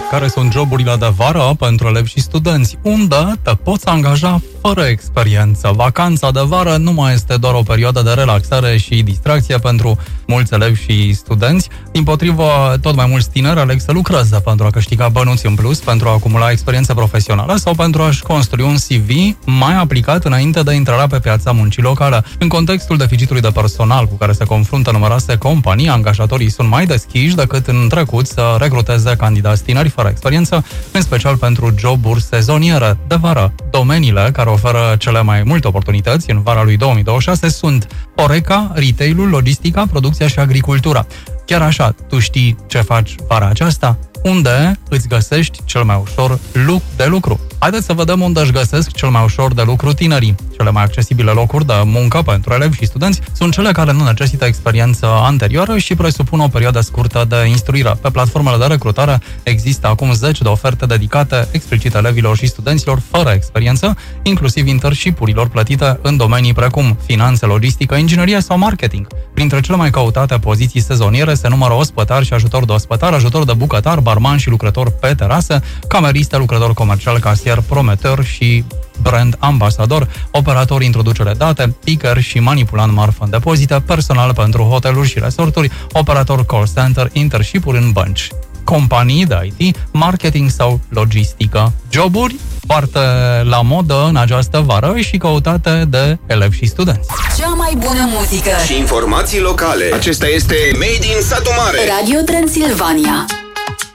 Care sunt joburile de vară pentru elevi și studenți? Unde te poți angaja fără experiență? Vacanța de vară nu mai este doar o perioadă de relaxare și distracție pentru mulți elevi și studenți. Dimpotrivă, tot mai mulți tineri aleg să lucreze pentru a câștiga bănuți în plus, pentru a acumula experiență profesională sau pentru a-și construi un CV mai aplicat înainte de intrarea pe piața muncii locale. În contextul deficitului de personal cu care se confruntă numeroase companii, angajatorii sunt mai deschiși decât în trecut să recruteze candidați tineri fără experiență, în special pentru joburi sezoniere de vară. Domeniile care oferă cele mai multe oportunități în vara lui 2026 sunt Horeca, retail-ul, logistica, producția și agricultura. Chiar așa, tu știi ce faci vara aceasta? Unde îți găsești cel mai ușor loc de lucru? Haideți să vedem unde își găsesc cel mai ușor de lucru tinerii. Cele mai accesibile locuri de muncă pentru elevi și studenți sunt cele care nu necesită experiență anterioară și presupun o perioadă scurtă de instruire. Pe platformele de recrutare există acum 10 de oferte dedicate explicit elevilor și studenților fără experiență, inclusiv internship-urilor plătite în domenii precum finanțe, logistică, inginerie sau marketing. Printre cele mai căutate poziții sezoniere se numără ospătar și ajutor de ospătar, ajutor de bucătar, barman și lucrător pe terasă, cameriste, lucrător comercial, casier, promotor și brand ambasador, operator introducere date, picker și manipulant marfă în depozite, personal pentru hoteluri și resorturi, operator call center, internship-uri în bănci, companii de IT, marketing sau logistică. Joburi foarte la modă în această vară și căutate de elevi și studenți. Cea mai bună muzică și informații locale. Acesta este Made in Satu Mare. Radio Transilvania.